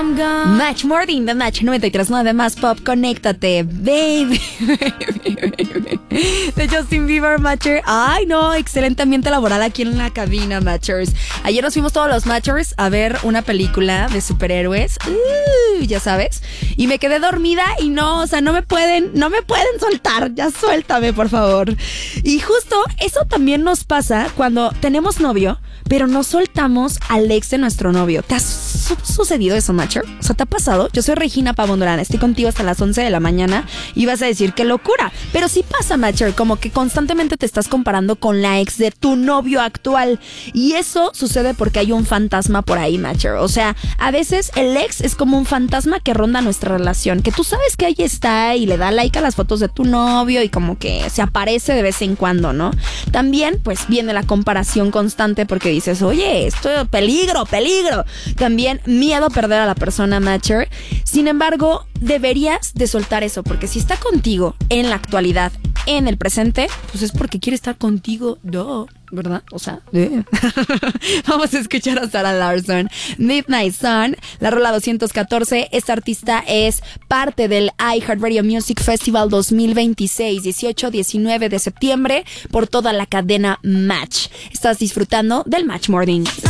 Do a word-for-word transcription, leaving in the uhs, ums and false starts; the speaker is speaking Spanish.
I'm gone. Match Morning de Match noventa y tres punto nueve más pop. Conéctate, baby. De Justin Bieber, Matcher. Ay, no, excelente ambiente laboral aquí en la cabina, Matchers. Ayer nos fuimos todos los Matchers a ver una película de superhéroes. Uh, ya sabes. Y me quedé dormida y no, o sea, no me pueden, no me pueden soltar. Ya suéltame, por favor. Y justo eso también nos pasa cuando tenemos novio, pero no soltamos al ex de nuestro novio. ¿Te ha su- sucedido eso, Matcher? O sea, ¿te ha pasado? Yo soy Regina Pavondorán, estoy contigo hasta las once de la mañana y vas a decir qué locura. Pero sí pasa, Matcher, como que constantemente te estás comparando con la ex de tu novio actual. Y eso sucede porque hay un fantasma por ahí, Matcher. O sea, a veces el ex es como un fantasma que ronda nuestra relación, que tú sabes que ahí está y le da like a las fotos de tu novio y como que se aparece de vez en cuando, ¿no? También, pues, viene la comparación constante porque dices, oye, esto es peligro, peligro. También miedo a perder a la persona, Matcher. Sin embargo, deberías de soltar eso, porque si está contigo en la actualidad, en el presente, pues es porque quiere estar contigo, no, ¿verdad? O sea, eh. Vamos a escuchar a Sarah Larsson, Midnight Sun, la rola doscientos catorce. Esta artista es parte del iHeartRadio Music Festival dos mil veintiséis, dieciocho a diecinueve de septiembre, por toda la cadena Match. Estás disfrutando del Match Morning.